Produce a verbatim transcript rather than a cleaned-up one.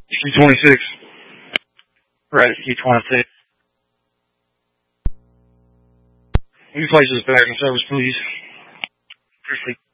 Key twenty-six. Right, Key twenty-six. Can you place this back in service, please? Appreciate